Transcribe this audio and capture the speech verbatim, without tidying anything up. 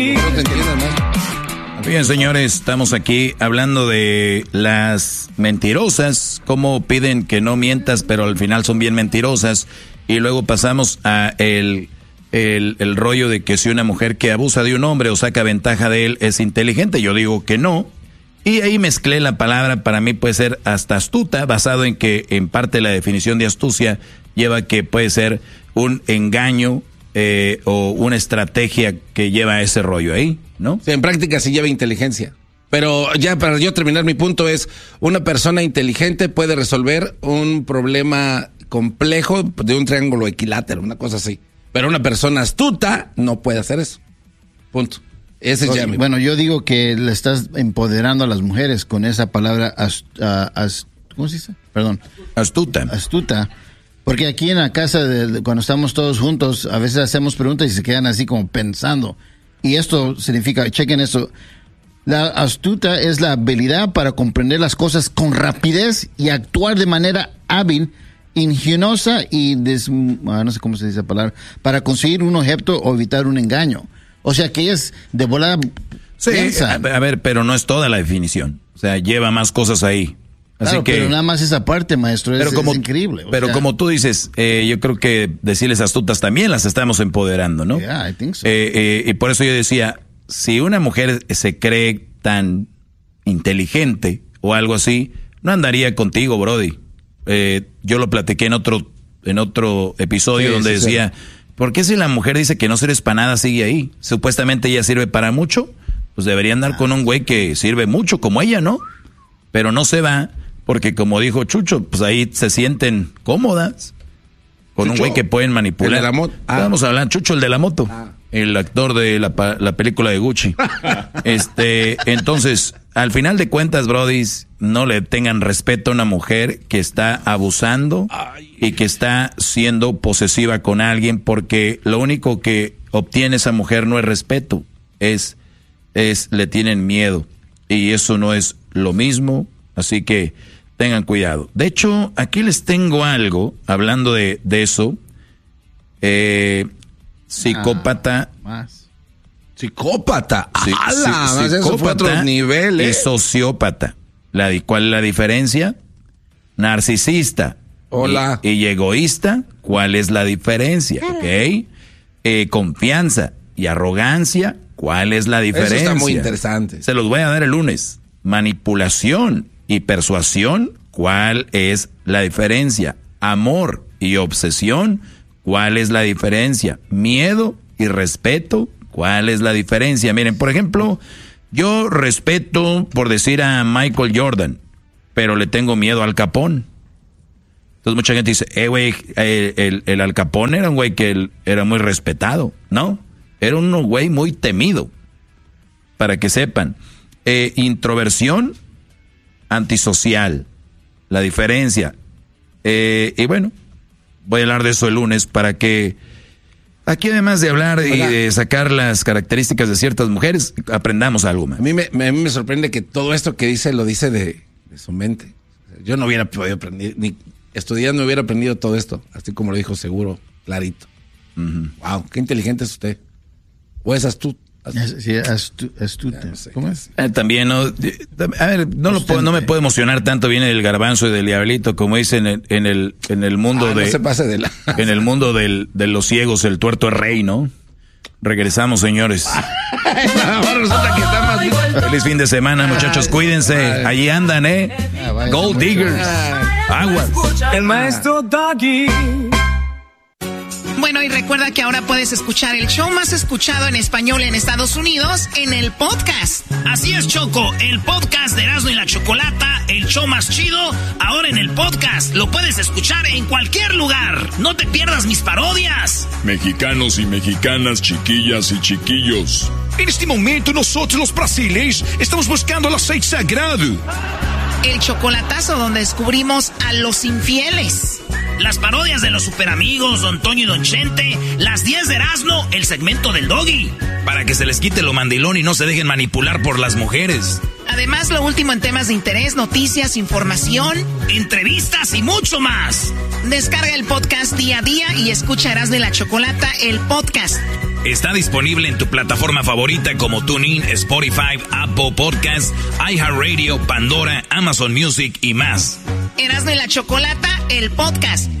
No te entiendan, ¿no? Bien, señores, estamos aquí hablando de las mentirosas, cómo piden que no mientas, pero al final son bien mentirosas. Y luego pasamos a el, el, el rollo de que si una mujer que abusa de un hombre o saca ventaja de él es inteligente. Yo digo que no. Y ahí mezclé la palabra, para mí puede ser hasta astuta, basado en que en parte la definición de astucia lleva que puede ser un engaño eh, o una estrategia que lleva a ese rollo ahí, ¿no? Sí, en práctica sí lleva inteligencia. Pero ya para yo terminar mi punto es, una persona inteligente puede resolver un problema complejo de un triángulo equilátero, una cosa así. Pero una persona astuta no puede hacer eso. Punto. Ese es Oye, ya mi... Bueno, yo digo que le estás empoderando a las mujeres con esa palabra ast, uh, ast, ¿cómo se dice? Perdón. Astuta. Astuta. Porque aquí en la casa, de, cuando estamos todos juntos, a veces hacemos preguntas y se quedan así como pensando. Y esto significa, chequen esto, la astuta es la habilidad para comprender las cosas con rapidez y actuar de manera hábil, ingeniosa y, des, no sé cómo se dice la palabra, para conseguir un objeto o evitar un engaño. O sea que es de volada. Sí, a, a ver, pero no es toda la definición. O sea, lleva más cosas ahí. Así claro, que, pero nada más esa parte, maestro, es, como, es increíble. Pero sea, como tú dices, eh, yo creo que decirles astutas también las estamos empoderando, ¿no? Yeah, I think so. eh, eh, y por eso yo decía, si una mujer se cree tan inteligente o algo así, no andaría contigo, Brody. Eh, yo lo platiqué en otro, en otro episodio sí, donde sí, decía, sí. ¿por qué si la mujer dice que no sirves para nada sigue ahí? Supuestamente ella sirve para mucho, pues debería andar ah, con un güey que sirve mucho como ella, ¿no? Pero no se va. Porque como dijo Chucho, pues ahí se sienten cómodas con Chucho, un güey que pueden manipular. El de la moto. Ah. Vamos a hablar, Chucho, el de la moto. Ah. El actor de la, la película de Gucci. este, entonces, al final de cuentas, brodis, no le tengan respeto a una mujer que está abusando Ay. y que está siendo posesiva con alguien, porque lo único que obtiene esa mujer no es respeto, es, es le tienen miedo. Y eso no es lo mismo, así que tengan cuidado. De hecho, aquí les tengo algo, hablando de, de eso. Eh, psicópata. Ah, más. Psicópata. Sí, ¡Hala! sí, Más psicópata eso fue otro nivel, ¿eh? Y sociópata. La, ¿Cuál es la diferencia? Narcisista. Hola. Y, y egoísta. ¿Cuál es la diferencia? ¿Ok? Eh, confianza y arrogancia. ¿Cuál es la diferencia? Eso está muy interesante. Se los voy a dar el lunes. Manipulación y persuasión, ¿cuál es la diferencia? Amor y obsesión, ¿cuál es la diferencia? Miedo y respeto, ¿cuál es la diferencia? Miren, por ejemplo, yo respeto, por decir, a Michael Jordan, pero le tengo miedo a Al Capone. Entonces mucha gente dice, eh, güey, el, el, el Al Capone era un güey que él, era muy respetado, ¿no? Era un güey muy temido, para que sepan. Eh, introversión, antisocial, la diferencia. Eh, y bueno, voy a hablar de eso el lunes para que aquí, además de hablar Hola. y de sacar las características de ciertas mujeres, aprendamos algo más. A mí me, me, a mí me sorprende que todo esto que dice lo dice de, de su mente. Yo no hubiera podido aprender, ni estudiando hubiera aprendido todo esto, así como lo dijo seguro, clarito. Uh-huh. Wow, qué inteligente es usted. ¿O es astuto? Sí, astu, astuta. No sé. ¿Cómo es? Eh, también, no, a ver, no, lo puedo, no me puedo emocionar tanto, viene del garbanzo y del diablito, como dicen en, en el en el mundo ah, de, no se pase de la... en el mundo del, de los ciegos, el tuerto es rey, ¿no? Regresamos, señores. Feliz fin de semana, muchachos, cuídense. Allí andan, ¿eh? Gold diggers. Aguas. El maestro Doggy. Bueno, y recuerda que ahora puedes escuchar el show más escuchado en español en Estados Unidos en el podcast. Así es, Choco, el podcast de Erasmo y la Chocolata, el show más chido, ahora en el podcast. Lo puedes escuchar en cualquier lugar. No te pierdas mis parodias. Mexicanos y mexicanas, chiquillas y chiquillos. En este momento nosotros los brasileños estamos buscando el aceite sagrado. El chocolatazo donde descubrimos a los infieles. Las parodias de los superamigos, Don Toño y Don Chente, las diez de Erasmo, el segmento del Doggy. Para que se les quite lo mandilón y no se dejen manipular por las mujeres. Además, lo último en temas de interés, noticias, información, entrevistas y mucho más. Descarga el podcast día a día y escucha Erasmo y la Chocolata, el podcast. Está disponible en tu plataforma favorita como TuneIn, Spotify, Apple Podcasts, iHeartRadio, Pandora, Amazon Music y más. Erasmo y la Chocolata, el podcast.